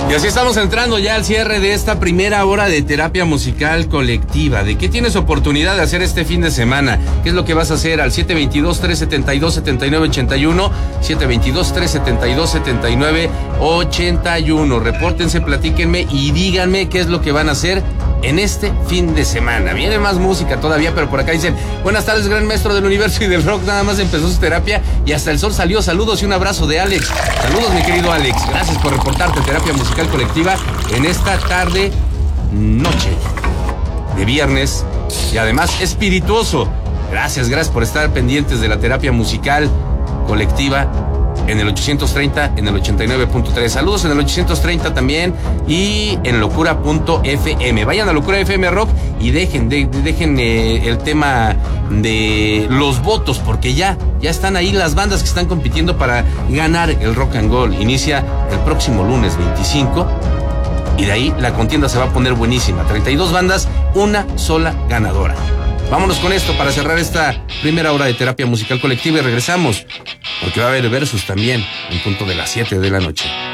Y así estamos entrando ya al cierre de esta primera hora de terapia musical colectiva. ¿De qué tienes oportunidad de hacer este fin de semana? ¿Qué es lo que vas a hacer al 722-372-7981? 722-372-7981. Repórtense, platíquenme y díganme qué es lo que van a hacer en este fin de semana. Viene más música todavía, pero por acá dicen: buenas tardes, gran maestro del universo y del rock. Nada más empezó su terapia y hasta el sol salió. Saludos y un abrazo de Alex. Saludos, mi querido Alex. Gracias por reportarte. Terapia musical colectiva en esta tarde, noche de viernes y además espirituoso. Gracias por estar pendientes de la terapia musical colectiva en el 830, en el 89.3. Saludos en el 830 también y en locura.fm. Vayan a Locura FM Rock y dejen el tema de los votos, porque ya están ahí las bandas que están compitiendo para ganar el Rock and Gold. Inicia el próximo lunes 25 y de ahí la contienda se va a poner buenísima. 32 bandas, una sola ganadora. Vámonos con esto para cerrar esta primera hora de terapia musical colectiva y regresamos, porque va a haber versus también en punto de las 7 de la noche.